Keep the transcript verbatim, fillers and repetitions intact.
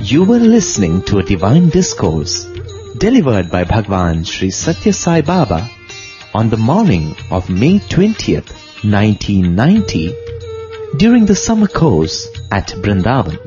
You were listening to a divine discourse delivered by Bhagwan Sri Satya Sai Baba on the morning of May twentieth, nineteen ninety, during the summer course at Vrindavan.